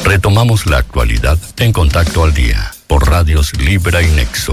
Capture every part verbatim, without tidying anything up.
Retomamos la actualidad en Contacto al Día por Radios Libra y Nexo.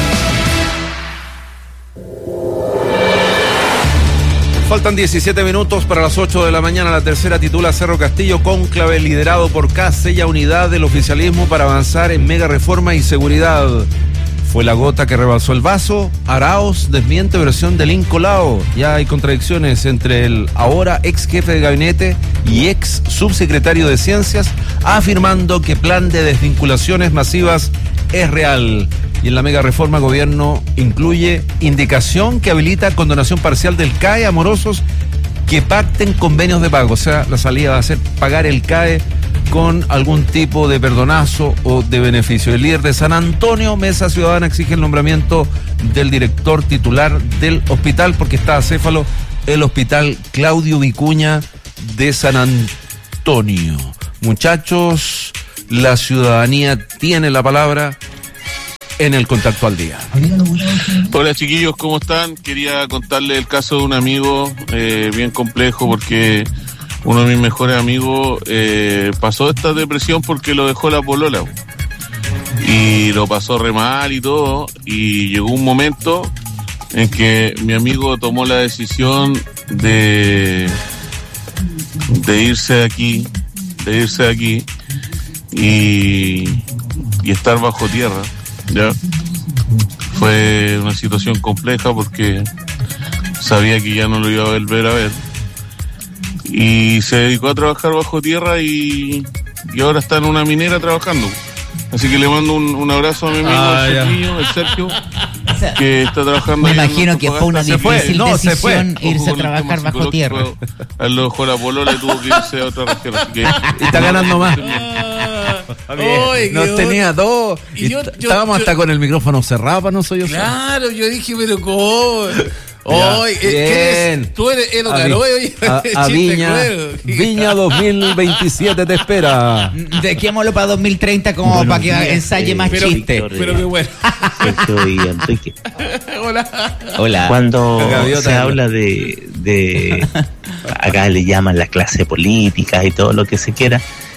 Faltan diecisiete minutos para las ocho de la mañana. La tercera titula Cerro Castillo, cónclave liderado por K, sella unidad del oficialismo para avanzar en mega reforma y seguridad. Fue la gota que rebalsó el vaso. Arauz desmiente versión del Incolao. Ya hay contradicciones entre el ahora ex jefe de gabinete y ex subsecretario de Ciencias, afirmando que plan de desvinculaciones masivas es real. Y en la mega reforma, gobierno incluye indicación que habilita condonación parcial del C A E a morosos que pacten convenios de pago. O sea, la salida va a ser pagar el C A E con algún tipo de perdonazo o de beneficio. El líder de San Antonio, Mesa Ciudadana, exige el nombramiento del director titular del hospital porque está acéfalo el hospital Claudio Vicuña de San Antonio. Muchachos, la ciudadanía tiene la palabra en el Contacto al Día. Hola chiquillos, ¿cómo están? Quería contarles el caso de un amigo eh, bien complejo porque uno de mis mejores amigos eh, pasó esta depresión porque lo dejó la polola y lo pasó re mal y todo, y llegó un momento en que mi amigo tomó la decisión de de irse de aquí, de irse de aquí y, y estar bajo tierra. Ya fue una situación compleja porque sabía que ya no lo iba a volver a ver y se dedicó a trabajar bajo tierra y, y ahora está en una minera trabajando. Así que le mando un, un abrazo a mi amigo ah, el, Sergio, el Sergio, que está trabajando. Me imagino que fue una difícil no, decisión irse a trabajar bajo tierra. A lo mejor a Polola le tuvo que irse a otra región. Así que y está ganando más. Oye, nos tenía dos y, y yo, estábamos yo, hasta yo, con el micrófono cerrado, no soy yo. Claro, yo dije, pero ¿cómo? Oye, ¿qué eres? Tú eres Edo Caroe, a, a, a Viña, Viña dos mil veintisiete te espera. Dejémoslo para dos mil treinta como bueno, para que días, ensaye eh, más pero, chiste. Pero, pero qué bueno. Soy Enrique. Hola. Hola. Cuando se habla de, de acá le llaman la clase política y todo lo que se quiera,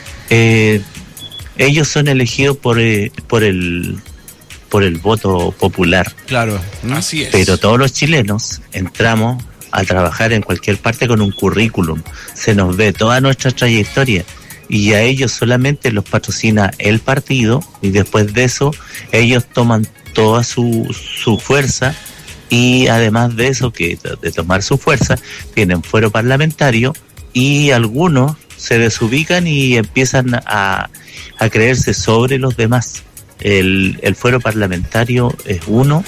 eh, ellos son elegidos por eh, por el por el voto popular. Claro, así es. Pero todos los chilenos entramos a trabajar en cualquier parte con un currículum. Se nos ve toda nuestra trayectoria y a ellos solamente los patrocina el partido y después de eso ellos toman toda su, su fuerza y además de eso, que de tomar su fuerza, tienen fuero parlamentario y algunos se desubican y empiezan a, a creerse sobre los demás. El, el fuero parlamentario es uno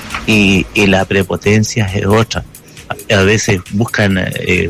y, y la prepotencia es otra. A, a veces buscan eh,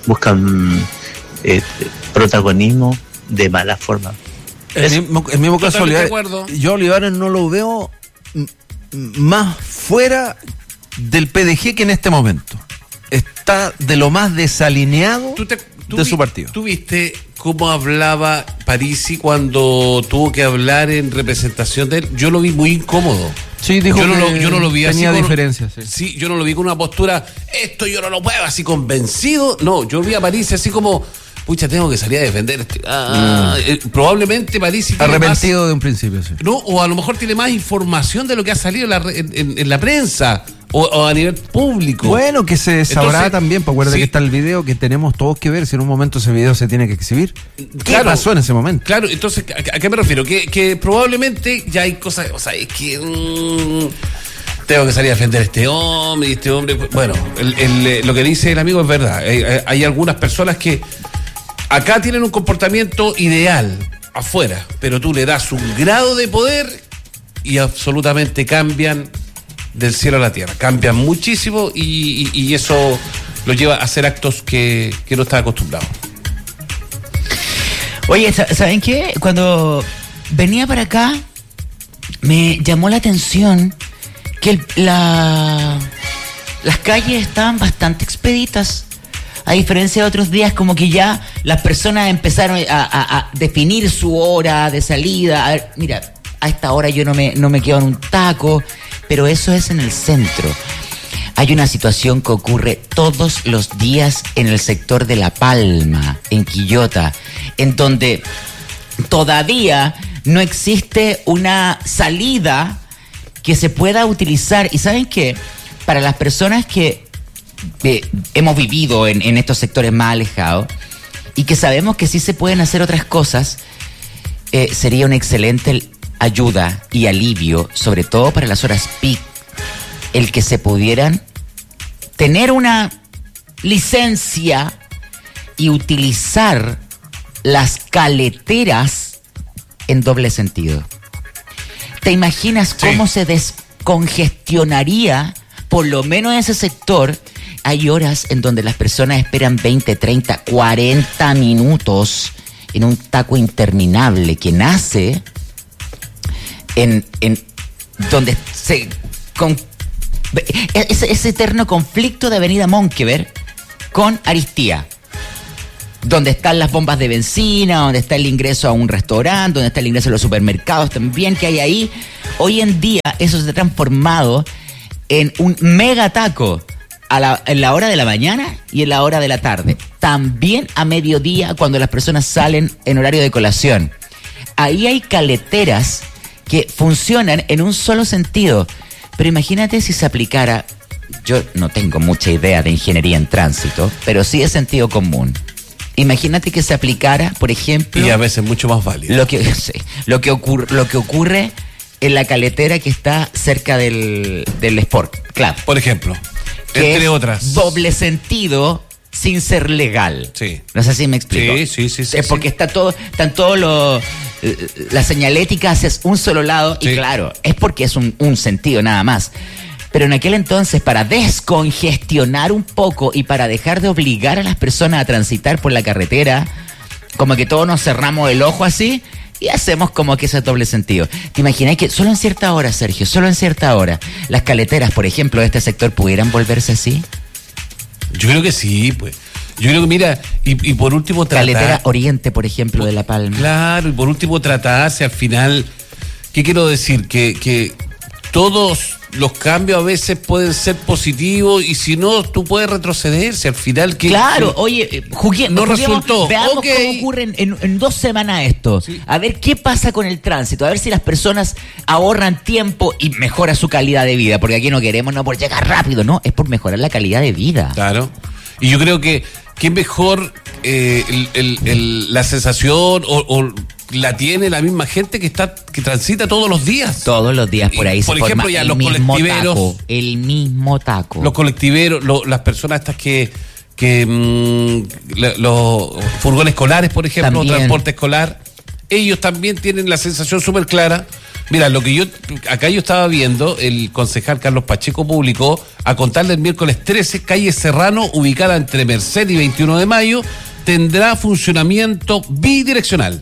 buscan eh, protagonismo de mala forma. En el mismo, el mismo caso, Olivares, yo Olivares no lo veo m- más fuera del P D G que en este momento. Está de lo más desalineado ¿Tú te, tú de vi, su partido. ¿Tú viste cómo hablaba Parisi cuando tuvo que hablar en representación de él? Yo lo vi muy incómodo. Sí, dijo yo que no lo, yo no lo vi tenía así diferencias. Sí. sí, yo no lo vi con una postura, esto yo no lo puedo, así convencido. No, yo vi a Parisi así como, pucha, tengo que salir a defender. Este. Ah, mm. eh, probablemente Parisi arrepentido más, de un principio, sí. No, o a lo mejor tiene más información de lo que ha salido en la, en, en, en la prensa. O, o a nivel público. Bueno, que se sabrá entonces, también, pues acuérdate sí. que está el video que tenemos todos que ver, si en un momento ese video se tiene que exhibir. ¿Qué claro, pasó en ese momento? Claro, entonces, ¿a, a qué me refiero? Que, que probablemente ya hay cosas, o sea, es que mmm, tengo que salir a defender a este hombre y este hombre, bueno, el, el, lo que dice el amigo es verdad. Hay, hay algunas personas que acá tienen un comportamiento ideal afuera, pero tú le das un grado de poder y absolutamente cambian del cielo a la tierra, cambian muchísimo y, y, y eso lo lleva a hacer actos que, que no está acostumbrado. Oye, ¿saben qué? Cuando venía para acá me llamó la atención que el, la, las calles estaban bastante expeditas, a diferencia de otros días, como que ya las personas empezaron a, a, a definir su hora de salida. A ver, mira, a esta hora yo no me, no me quedo en un taco. Pero eso es en el centro. Hay una situación que ocurre todos los días en el sector de La Palma, en Quillota, en donde todavía no existe una salida que se pueda utilizar. Y ¿saben qué? Para las personas que eh, hemos vivido en, en estos sectores más alejados y que sabemos que sí se pueden hacer otras cosas, eh, sería una excelente ayuda y alivio, sobre todo para las horas peak, el que se pudieran tener una licencia y utilizar las caleteras en doble sentido. ¿Te imaginas Sí. cómo se descongestionaría, por lo menos en ese sector? Hay horas en donde las personas esperan veinte, treinta, cuarenta minutos en un taco interminable que nace en, en donde se... Con, ese, ese eterno conflicto de Avenida Monkever con Aristía, donde están las bombas de benzina, donde está el ingreso a un restaurante, donde está el ingreso a los supermercados también que hay ahí. Hoy en día eso se ha transformado en un mega taco a la, en la hora de la mañana y en la hora de la tarde. También a mediodía cuando las personas salen en horario de colación. Ahí hay caleteras que funcionan en un solo sentido. Pero imagínate si se aplicara, yo no tengo mucha idea de ingeniería en tránsito, pero sí de sentido común. Imagínate que se aplicara, por ejemplo... Y a veces mucho más válido. Lo que, sí, lo que, ocurre, lo que ocurre en la caletera que está cerca del, del Sport Club. Por ejemplo, Que entre es otras. doble sentido sin ser legal. Sí. No sé si me explico. Sí, sí, sí, sí, Es porque sí. está todo, están todos los... La señalética hacia un solo lado Sí. y claro, es porque es un, un sentido nada más. Pero en aquel entonces, para descongestionar un poco y para dejar de obligar a las personas a transitar por la carretera, como que todos nos cerramos el ojo así y hacemos como que ese doble sentido. ¿Te imaginas que solo en cierta hora, Sergio, solo en cierta hora, las caleteras, por ejemplo, de este sector pudieran volverse así? Yo creo que sí, pues. Yo creo que, mira, y, y por último tratar... Caletera Oriente, por ejemplo, de La Palma. Claro, y por último tratarse al final... ¿Qué quiero decir? Que, que todos los cambios a veces pueden ser positivos y si no, tú puedes retrocederse al final. Que, Claro, que- oye, eh, juguemos, No juguemos, resultó, veamos ok. cómo ocurre en, en- en dos semanas esto. Sí. A ver qué pasa con el tránsito, a ver si las personas ahorran tiempo y mejora su calidad de vida, porque aquí no queremos no por llegar rápido, no, es por mejorar la calidad de vida. Claro. Y yo creo que que mejor eh, el- el- el- la sensación o, o la tiene la misma gente que está que transita todos los días. Todos los días por ahí Y, se por forma ejemplo, ya el los mismo colectiveros- taco, el mismo taco. Los colectiveros, lo- las personas estas que, que mm, la- los furgones escolares, por ejemplo, También. transporte escolar, ellos también tienen la sensación súper clara. Mira, lo que yo, acá yo estaba viendo, el concejal Carlos Pacheco publicó, a contar del miércoles trece, calle Serrano, ubicada entre Merced y veintiuno de mayo, tendrá funcionamiento bidireccional.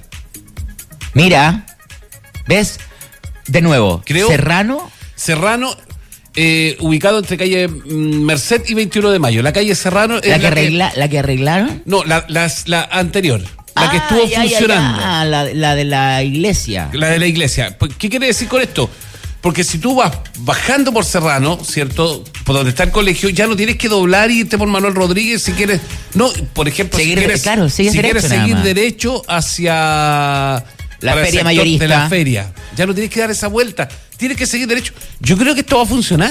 Mira, ¿ves? De nuevo, Creo- Serrano, Serrano, eh, ubicado entre calle mm, Merced y veintiuno de mayo. La calle Serrano es la que, arregla, la que arreglaron. No, la, las- la anterior, la que Ah, estuvo ya, ya, funcionando. ya, la, la de la iglesia. La de la iglesia. Pues, ¿qué quiere decir con esto? Porque si tú vas bajando por Serrano, ¿cierto? Por donde está el colegio, ya no tienes que doblar y irte por Manuel Rodríguez si quieres. No, por ejemplo, Seguir- si quieres, claro, sigues si quieres derecho nada seguir más. derecho hacia La para el feria sector mayorista. de la feria. Ya no tienes que dar esa vuelta. Tienes que seguir derecho. Yo creo que esto va a funcionar.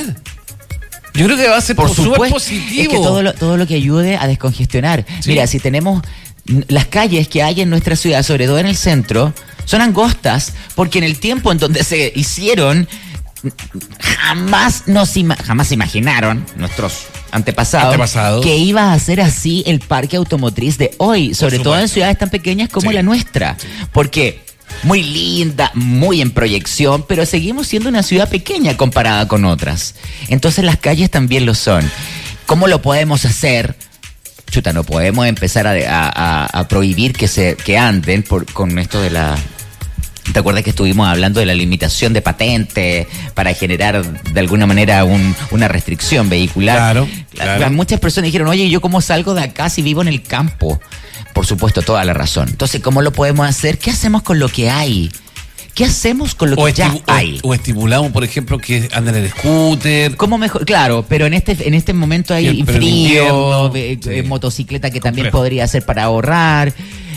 Yo creo que va a ser Por súper supuesto, positivo. es que todo lo, todo lo que ayude a descongestionar. Sí. Mira, si tenemos mm, las calles que hay en nuestra ciudad, sobre todo en el centro, son angostas, porque en el tiempo en donde se hicieron, mm, jamás nos ima- jamás imaginaron nuestros antepasados, Antepasados. que iba a ser así el parque automotriz de hoy, sobre todo en supuesto. ciudades tan pequeñas como Sí. la nuestra. Porque muy linda, muy en proyección, pero seguimos siendo una ciudad pequeña comparada con otras. Entonces las calles también lo son. ¿Cómo lo podemos hacer? Chuta, no podemos empezar a, a- a- a prohibir que se que anden por, con esto de la... ¿Te acuerdas que estuvimos hablando de la limitación de patentes para generar de alguna manera un- una restricción vehicular? Claro, La- claro. la- muchas personas dijeron, oye, ¿yo cómo salgo de acá si vivo en el campo? Por supuesto, toda la razón. Entonces, ¿cómo lo podemos hacer? ¿Qué hacemos con lo que hay? ¿Qué hacemos con lo o, que ya estimu- hay? o- o estimulamos, por ejemplo, que anden en el scooter. ¿Cómo mejor? Claro, pero en este en este momento hay Bien, pero en frío, invierno, eh, sí. eh, motocicleta que también Complejo. podría ser para ahorrar.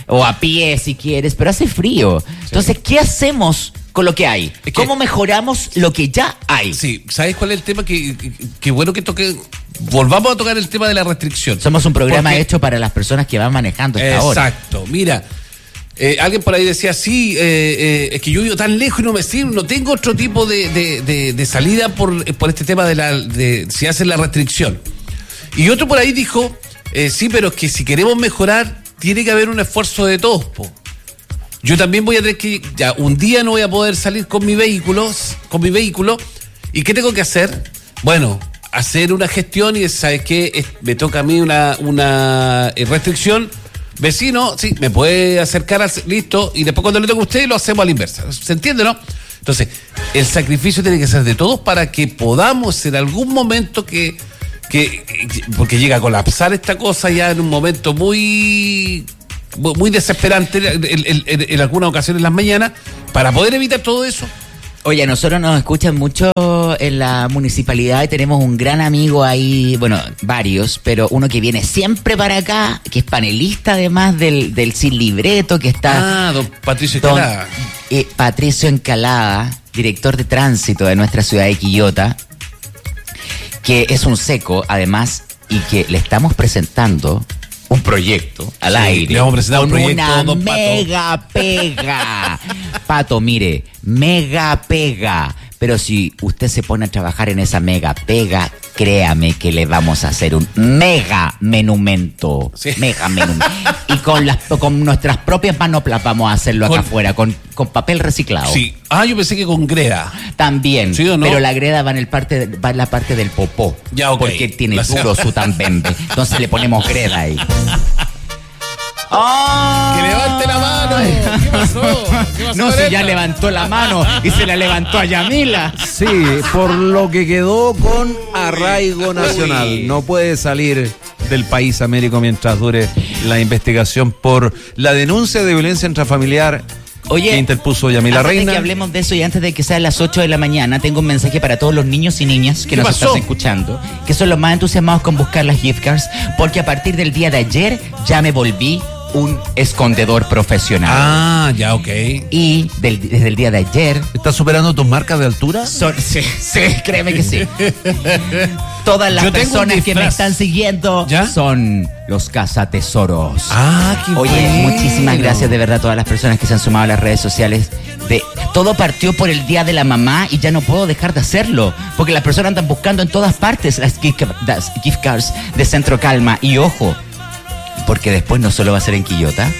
o a pie si quieres, pero hace frío. Entonces, ¿qué hacemos con lo que hay? Es que- ¿Cómo mejoramos lo que ya hay? Sí, ¿sabes cuál es el tema? Que, que, que bueno que toque, volvamos a tocar el tema de la restricción. Somos un programa Porque- hecho para las personas que van manejando esta hora. Exacto, mira, eh, alguien por ahí decía, sí, eh, eh, es que yo vivo tan lejos y no me sirve, no tengo otro tipo de, de, de, de salida por, por este tema de la de si hacen la restricción. Y otro por ahí dijo, eh, sí, pero es que si queremos mejorar, tiene que haber un esfuerzo de todos, po. Yo también voy a tener que, ya, un día no voy a poder salir con mi vehículo, con mi vehículo, ¿y qué tengo que hacer? Bueno, hacer una gestión y ¿sabes qué? Es- me toca a mí una, una eh, restricción. Vecino, sí, me puede acercar, al, listo, y después cuando le toque a usted lo hacemos a la inversa. ¿Se entiende, no? Entonces, el sacrificio tiene que ser de todos para que podamos en algún momento que, que, que- porque llega a colapsar esta cosa ya en un momento muy, muy desesperante en, en- en- en algunas ocasiones en las mañanas, para poder evitar todo eso. Oye, a nosotros nos escuchan mucho en la municipalidad y tenemos un gran amigo ahí, bueno, varios, pero uno que viene siempre para acá, que es panelista además del, del Sin Libreto, que está... Ah, don Patricio don, Escalada. eh, Patricio Encalada, director de tránsito de nuestra ciudad de Quillota, que es un seco, además, y que le estamos presentando un proyecto al Sí, aire. le vamos a presentar un con proyecto, una don Pato. mega pega. Pato, mire, mega pega. Pero si usted se pone a trabajar en esa mega pega, créame que le vamos a hacer un mega menumento. Sí. Mega menumento. Y con las con nuestras propias manos vamos a hacerlo acá Con- afuera, con, con papel reciclado. Sí. Ah, yo pensé que con greda. También, ¿Sí o no? pero la greda va en, el parte, va en la parte del popó. Ya, ok. Porque tiene La- duro su tambembe. Entonces le ponemos greda ahí. ¡Oh! ¡Que levante la mano! ¿Qué pasó? ¿Qué pasó No, con si esta? ya levantó la mano y se la levantó a Yamila. Sí, por lo que quedó con arraigo nacional. Uy. No puede salir del país, Américo, mientras dure la investigación por la denuncia de violencia intrafamiliar Oye, que interpuso Yamila antes de Reina. que hablemos de eso y antes de que sea las ocho de la mañana, tengo un mensaje para todos los niños y niñas que ¿Qué nos pasó? están escuchando, que son los más entusiasmados con buscar las gift cards, porque a partir del día de ayer ya me volví un escondedor profesional. Ah, ya, ok. Y del- desde el día de ayer ¿Estás superando tus marcas de altura? son, sí, sí, créeme que sí. Todas las Yo tengo un personas que me disfraz. están siguiendo ¿Ya? son los cazatesoros. Ah, qué Oye, bueno. muchísimas gracias de verdad a todas las personas que se han sumado a las redes sociales. De, todo partió por el Día de la Mamá y ya no puedo dejar de hacerlo, porque las personas andan buscando en todas partes las gift, las gift cards de Centro Calma. Y ojo, porque después no solo va a ser en Quillota,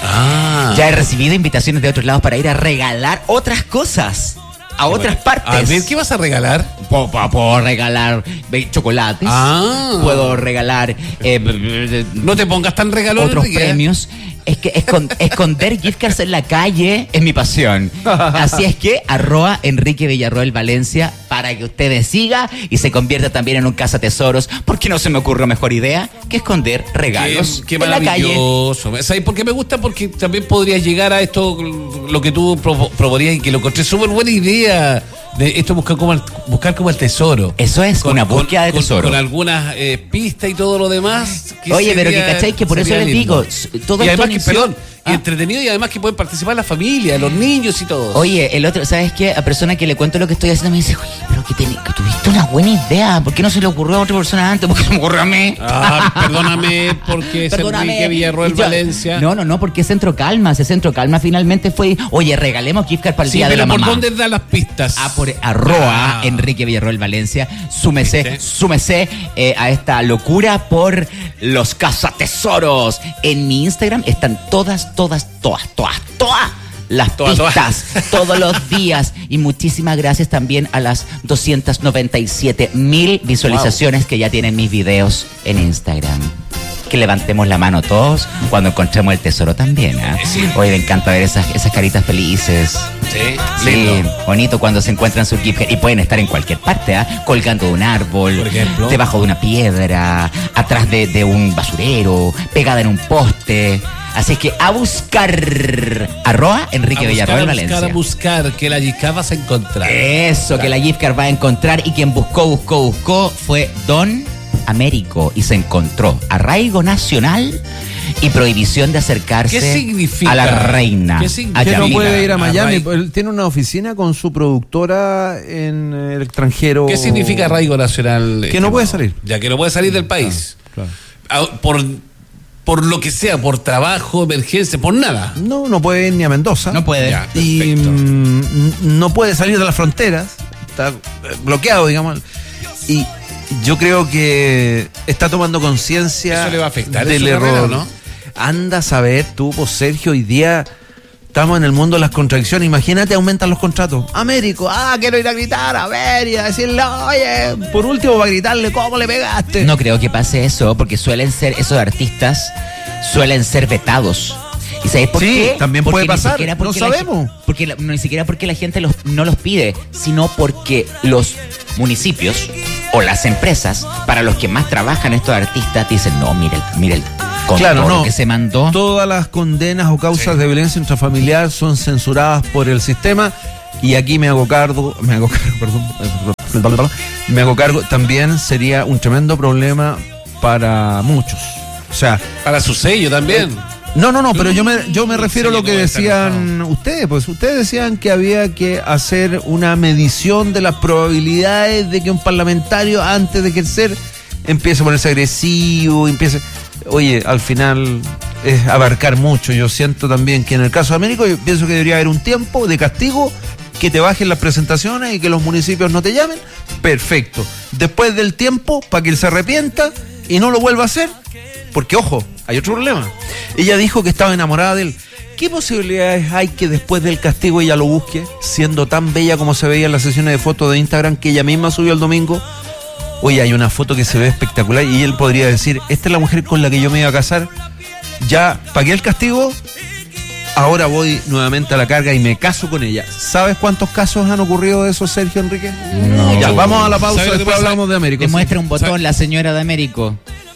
Ah. ya he recibido invitaciones de otros lados para ir a regalar otras cosas a otras partes. A ver, ¿qué vas a regalar? Puedo, puedo- puedo regalar ve- chocolates. Ah. Puedo regalar eh, b- b- No te pongas tan regalón, otros Enrique. premios. Es que escon- esconder gift cards en la calle es mi pasión. Así es que arroba Enrique Villarroel Valencia para que usted me siga y se convierta también en un cazatesoros, porque no se me ocurrió mejor idea que esconder regalos Qué, qué en la calle. maravilloso. ¿Sabes por qué me gusta? Porque también podrías llegar a esto, lo que tú propo- proponías y que lo encontré súper buena idea. De esto buscar como el, buscar como el tesoro. Eso es, una búsqueda de con- tesoro. Con algunas eh, pistas y todo lo demás. que Oye, pero sería- que cachai que por eso sería les lindo. digo, s- todo y esto además que, inició- perdón, y Ah. entretenido y además que pueden participar la familia, los niños y todo. Oye, el otro, ¿sabes qué? A persona que le cuento lo que estoy haciendo me dice, oye, pero que, ten- que tuviste una buena idea, ¿por qué no se le ocurrió a otra persona antes? ¿Por qué se me ocurrió a mí? Ah, perdóname, porque es Perdóname. Enrique Villarroel Y yo- Valencia. No, no, no, porque Centro Calma, ese Centro Calma finalmente fue, oye, regalemos gift card para el Sí, Día de pero la ¿por Mamá. dónde da las pistas? Ah, por arroba Ah. Enrique Villarroel Valencia. Súmese, ¿Viste? súmese eh, a esta locura por los cazatesoros. En mi Instagram están todas, todas, todas, todas, todas las Todas, todas. pistas todos los días. Y muchísimas gracias también a las doscientas noventa y siete mil visualizaciones que ya tienen mis videos en Instagram. Que levantemos la mano todos cuando encontremos el tesoro también. ¿Ah? Sí. Oye, me encanta ver esas, esas caritas felices. Sí, Sí, lindo. bonito cuando se encuentran sus gift cards. Y pueden estar en cualquier parte, ¿ah? Colgando de un árbol, Por ejemplo. debajo de una piedra, atrás de, de un basurero, pegada en un poste. Así que a buscar. Arroba Enrique A Villarroel buscar, a Valencia. buscar, a buscar, que la yicá vas a encontrar. Eso, que la gift card va a encontrar. Y quien buscó, buscó, buscó fue Don Américo. Y se encontró arraigo nacional y prohibición de acercarse ¿Qué significa? a la reina. ¿Qué a significa? Que no Yamila. puede ir a Miami. Arraigo. Él tiene una oficina con su productora en el extranjero. ¿Qué significa arraigo nacional? Que no puede salir. Ya que no puede salir del país. Claro. Ah, Por, por lo que sea, por trabajo, emergencia, por nada. No, no puede ir ni a Mendoza. No puede. Ya, Y perfecto. mm, no puede salir de las fronteras. Está eh, bloqueado, digamos. Y yo creo que está tomando conciencia Eso le va a afectar en del su error. carrera, ¿no? Anda a saber tú, pues Sergio, hoy día estamos en el mundo de las contradicciones. Imagínate, aumentan los contratos. Américo, ah, quiero ir a gritar, a ver, y a decirle, oye, por último, para gritarle, ¿cómo le pegaste? No creo que pase eso, porque suelen ser, esos artistas suelen ser vetados. ¿Y sabéis por Sí, qué? también Porque puede ni pasar, siquiera no porque la sabemos. gen- porque la- no, ni siquiera porque la gente los, no los pide, sino porque los municipios o las empresas para los que más trabajan estos artistas dicen, no, mire, el- mire el, con Claro, todo no. lo que se mandó. Todas las condenas o causas Sí. de violencia intrafamiliar son censuradas por el sistema y aquí me hago cargo, me hago cargo, perdón, me hago cargo, también sería un tremendo problema para muchos. O sea, Para su sello también. no, no, no, pero yo me, yo me refiero a lo que Sí, no, está decían ustedes, pues ustedes decían que había que hacer una medición de las probabilidades de que un parlamentario antes de ejercer empiece a ponerse agresivo, empiece... Oye, al final es abarcar mucho. Yo siento también que en el caso de Américo, yo pienso que debería haber un tiempo de castigo, que te bajen las presentaciones y que los municipios no te llamen. Perfecto. Después del tiempo, para que él se arrepienta y no lo vuelva a hacer, porque ojo, hay otro problema. Ella dijo que estaba enamorada de él. ¿Qué posibilidades hay que después del castigo ella lo busque, siendo tan bella como se veía en las sesiones de fotos de Instagram que ella misma subió el domingo? Oye, hay una foto que se ve espectacular y él podría decir, esta es la mujer con la que yo me iba a casar, ya pagué el castigo, ahora voy nuevamente a la carga y me caso con ella. ¿Sabes cuántos casos han ocurrido de eso, Sergio Enrique? No. Ya, vamos a la pausa, ¿Sabe lo que después pasa? hablamos de América. Le muestra un botón ¿Sabe? la señora de Américo.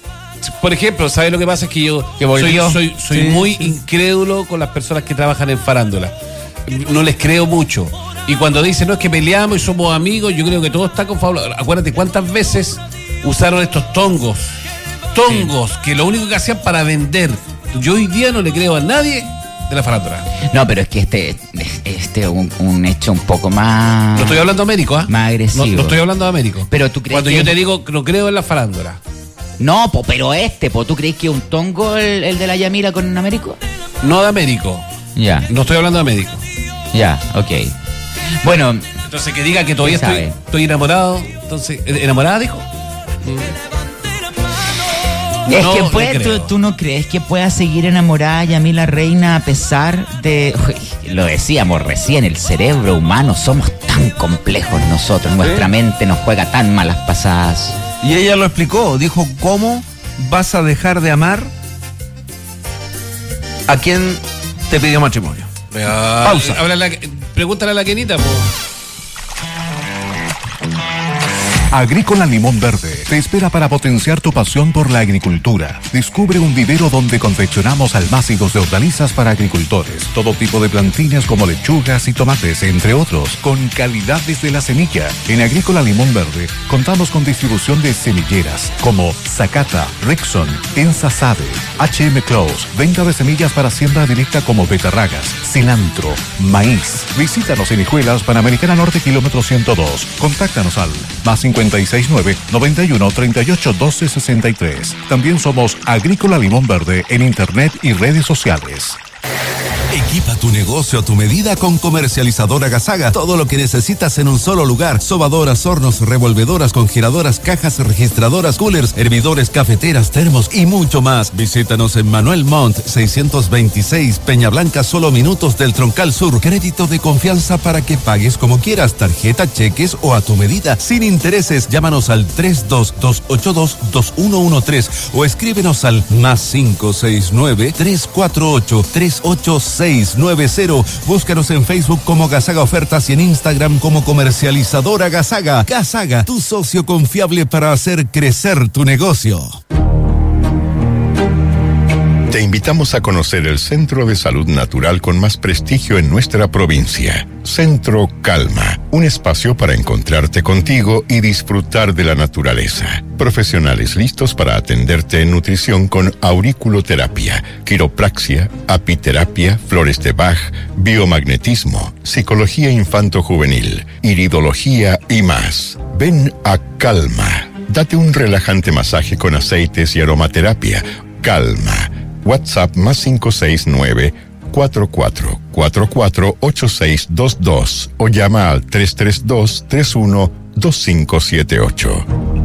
Por ejemplo, ¿sabes lo que pasa? Es que yo Que volvió. soy, soy, soy Sí, muy sí. incrédulo con las personas que trabajan en farándula. No les creo mucho. Y cuando dicen, no, es que peleamos y somos amigos, yo creo que todo está confabulado. Acuérdate cuántas veces usaron estos tongos. Tongos, que lo único que hacían para vender. Yo hoy día no le creo a nadie de la farándula. No, pero es que este este es un, un hecho un poco más... No estoy hablando de Américo, ¿ah? Más agresivo. No, no estoy hablando de Américo. Pero tú crees Cuando que- yo te digo que no creo en la farándula. No, po, pero este, po, ¿tú crees que es un tongo el, el de la Yamila con Américo? No de Américo. Ya, No estoy hablando de Américo. ya, ok. Bueno, Entonces que diga que todavía ¿Quién estoy, sabe? estoy enamorado. Entonces, ¿enamorada dijo? es No, que no puede, tú, creo. tú no crees que pueda seguir enamorada Yamila Reina a pesar de... Uy, lo decíamos recién, el cerebro humano, somos tan complejos nosotros, nuestra mente nos juega tan malas pasadas. Y ella lo explicó, dijo, ¿cómo vas a dejar de amar a quien te pidió matrimonio? Pausa. Háblale a la- pregúntale a la Kenita, po. Agrícola Limón Verde te espera para potenciar tu pasión por la agricultura. Descubre un vivero donde confeccionamos almácigos de hortalizas para agricultores, todo tipo de plantines como lechugas y tomates, entre otros, con calidad desde la semilla. En Agrícola Limón Verde contamos con distribución de semilleras como Zacata, Rixon, Ensasade, H M Close, venta de semillas para siembra directa como betarragas, cilantro, maíz. Visítanos en Hijuelas, Panamericana Norte, kilómetro ciento dos. Contáctanos al más cincuenta y seis nueve, noventa y uno, treinta y ocho, doce, sesenta y tres. También somos Agrícola Limón Verde en internet y redes sociales. Equipa tu negocio a tu medida con Comercializadora Gasaga. Todo lo que necesitas en un solo lugar. Sobadoras, hornos, revolvedoras, congeladoras, cajas registradoras, coolers, hervidores, cafeteras, termos y mucho más. Visítanos en Manuel Montt, seiscientos veintiséis, Peña Blanca, solo minutos del Troncal Sur. Crédito de confianza para que pagues como quieras, tarjeta, cheques o a tu medida, sin intereses. Llámanos al tres dos dos ocho dos, dos uno uno tres o escríbenos al más cinco seis nueve, tres cuatro ocho, tres ocho seis nueve cero. Búscanos en Facebook como Gasaga Ofertas y en Instagram como Comercializadora Gasaga. Gasaga, tu socio confiable para hacer crecer tu negocio. Te invitamos a conocer el Centro de Salud Natural con más prestigio en nuestra provincia. Centro Calma, un espacio para encontrarte contigo y disfrutar de la naturaleza. Profesionales listos para atenderte en nutrición con auriculoterapia, quiropraxia, apiterapia, flores de Bach, biomagnetismo, psicología infanto-juvenil, iridología y más. Ven a Calma. Date un relajante masaje con aceites y aromaterapia. Calma. WhatsApp más cinco seis nueve, cuatro cuatro cuatro cuatro, ocho seis dos dos o llama al tres tres dos, tres uno, dos cinco siete ocho.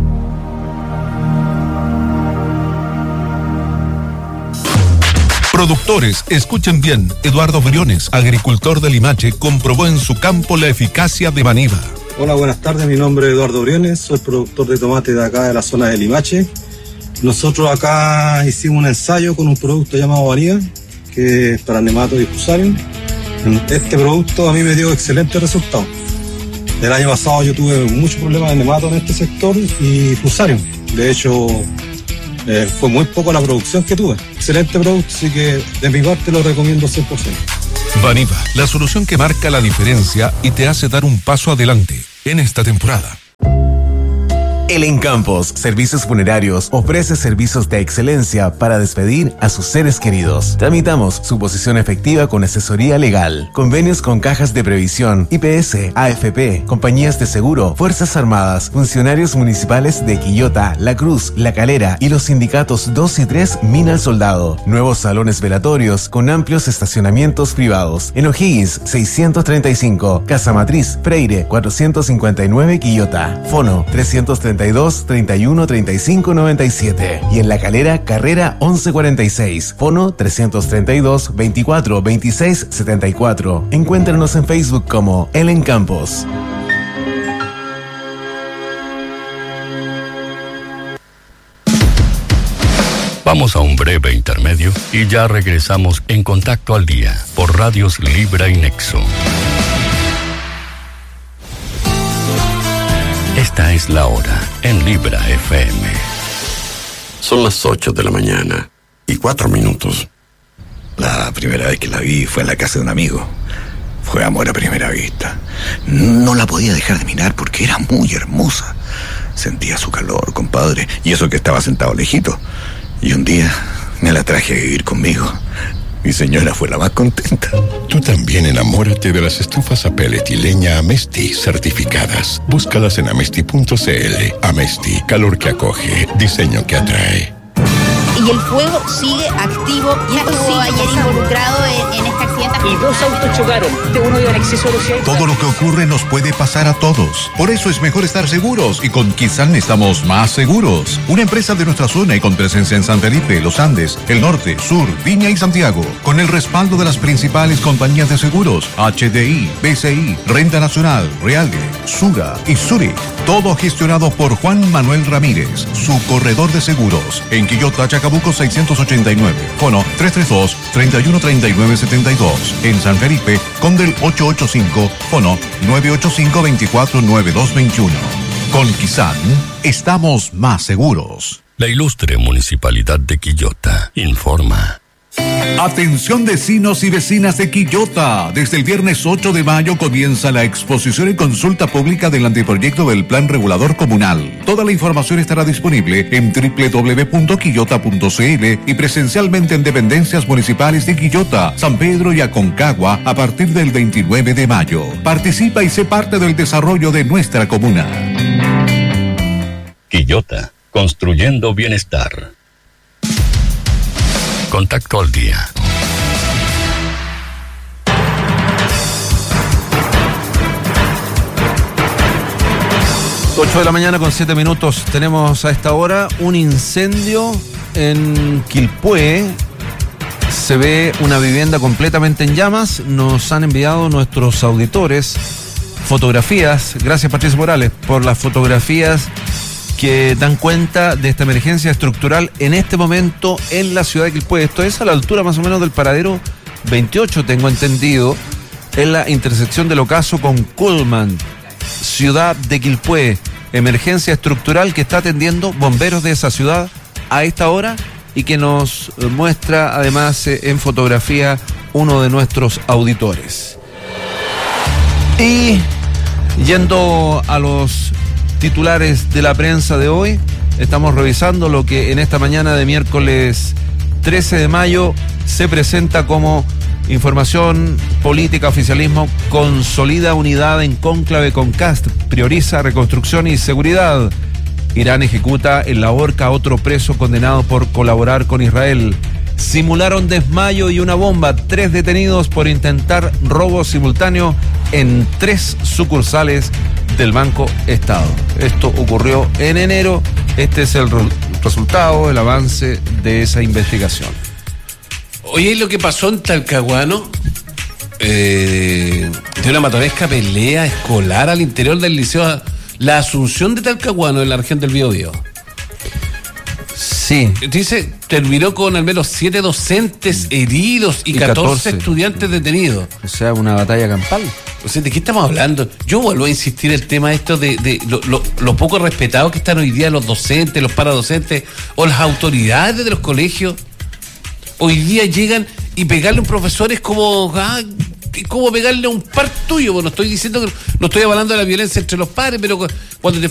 Productores, escuchen bien. Eduardo Briones, agricultor de Limache, comprobó en su campo la eficacia de Vaniva. Hola, buenas tardes. Mi nombre es Eduardo Briones, soy productor de tomate de acá de la zona de Limache. Nosotros acá hicimos un ensayo con un producto llamado Vaniva, que es para nematodos y fusarium. Este producto a mí me dio excelentes resultados. El año pasado yo tuve muchos problemas de nematodos en este sector y fusarium. De hecho, eh, fue muy poco la producción que tuve. Excelente producto, así que de mi parte lo recomiendo cien por ciento. Vaniva, la solución que marca la diferencia y te hace dar un paso adelante en esta temporada. El Encampos Servicios Funerarios ofrece servicios de excelencia para despedir a sus seres queridos. Tramitamos suposición efectiva con asesoría legal, convenios con cajas de previsión, I P S, A F P, compañías de seguro, Fuerzas Armadas, funcionarios municipales de Quillota, La Cruz, La Calera y los sindicatos dos y tres Mina al Soldado. Nuevos salones velatorios con amplios estacionamientos privados. En O'Higgins seiscientos treinta y cinco, Casa Matriz, Freire cuatrocientos cincuenta y nueve Quillota. Fono trescientos treinta y dos, treinta y uno, treinta y cinco, noventa y siete. Y en La Calera, Carrera once cuarenta y seis. Fono trescientos treinta y dos, veinticuatro, veintiséis, setenta y cuatro. Encuéntranos en Facebook como El Encampos. Vamos a un breve intermedio y ya regresamos en Contacto al Día por Radios Libra y Nexo. Esta es la hora en Libra F M. Son las ocho de la mañana y cuatro minutos. La primera vez que la vi fue en la casa de un amigo. Fue amor a primera vista. No la podía dejar de mirar porque era muy hermosa. Sentía su calor, compadre, y eso que estaba sentado lejito. Y un día me la traje a vivir conmigo. Mi señora fue la más contenta. Tú también enamórate de las estufas a pellet y leña Amesti certificadas. Búscalas en amesti punto c l. Amesti, calor que acoge, diseño que atrae. Y el fuego sigue activo. Y estuvo ayer involucrado en, en este accidente. Y dos autos chocaron. Uno iba en exceso de velocidad. Todo lo que ocurre nos puede pasar a todos. Por eso es mejor estar seguros. Y con Kizan estamos más seguros. Una empresa de nuestra zona y con presencia en San Felipe, Los Andes, el Norte, Sur, Viña y Santiago. Con el respaldo de las principales compañías de seguros. H D I, B C I, Renta Nacional, Realge, Sura y Zurich. Todo gestionado por Juan Manuel Ramírez, su corredor de seguros. En Quillota, Chacabuco seiscientos ochenta y nueve. Fono tres tres dos, treinta y uno, treinta y nueve, setenta y dos. En San Felipe, Condel ochocientos ochenta y cinco. Fono nueve ocho cinco, veinticuatro, noventa y dos veintiuno. Con Kizan, estamos más seguros. La ilustre Municipalidad de Quillota informa. Atención vecinos y vecinas de Quillota. Desde el viernes ocho de mayo comienza la exposición y consulta pública del anteproyecto del Plan Regulador Comunal. Toda la información estará disponible en doble u doble u doble u punto quillota punto c l y presencialmente en dependencias municipales de Quillota, San Pedro y Aconcagua a partir del veintinueve de mayo. Participa y sé parte del desarrollo de nuestra comuna. Quillota, construyendo bienestar. Contacto al Día. ocho de la mañana con siete minutos. Tenemos a esta hora un incendio en Quilpué. Se ve una vivienda completamente en llamas. Nos han enviado nuestros auditores fotografías. Gracias, Patricio Morales, por las fotografías que dan cuenta de esta emergencia estructural en este momento en la ciudad de Quilpué. Esto es a la altura más o menos del paradero veintiocho, tengo entendido, en la intersección del Ocaso con Cullman, ciudad de Quilpué. Emergencia estructural que está atendiendo bomberos de esa ciudad a esta hora y que nos muestra además en fotografía uno de nuestros auditores. Y yendo a los titulares de la prensa de hoy, estamos revisando lo que en esta mañana de miércoles trece de mayo se presenta como información política. Oficialismo consolida unidad en cónclave con Kast, prioriza reconstrucción y seguridad. Irán ejecuta en la horca a otro preso condenado por colaborar con Israel. Simularon desmayo y una bomba, tres detenidos por intentar robo simultáneo en tres sucursales del Banco Estado. Esto ocurrió en enero. Este es el re- resultado, el avance de esa investigación. Oye, lo que pasó en Talcahuano, eh, de una matonesca pelea escolar al interior del liceo La Asunción de Talcahuano, en la región del Biobío. Sí. Dice, terminó con al menos siete docentes heridos y, Y catorce, catorce estudiantes detenidos. O sea, una batalla campal. O sea, ¿de qué estamos hablando? Yo vuelvo a insistir el tema esto de, de lo, lo, lo poco respetados que están hoy día los docentes, los paradocentes o las autoridades de los colegios. Hoy día llegan y pegarle a un profesor es como, ah, como pegarle a un par tuyo. Bueno, estoy diciendo que no estoy avalando la violencia entre los padres, pero cuando te